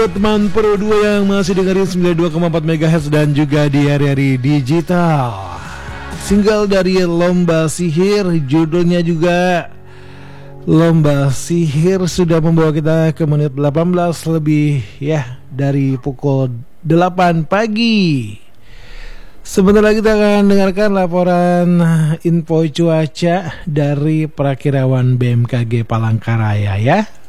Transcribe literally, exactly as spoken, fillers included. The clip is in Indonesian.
Teman Pro dua yang masih dengerin sembilan puluh dua koma empat megahertz dan juga di hari-hari digital. Single dari Lomba Sihir, judulnya juga Lomba Sihir, sudah membawa kita ke menit delapan belas lebih ya dari pukul delapan pagi. Sebentar lagi kita akan dengarkan laporan info cuaca dari Perakirawan B M K G Palangkaraya ya.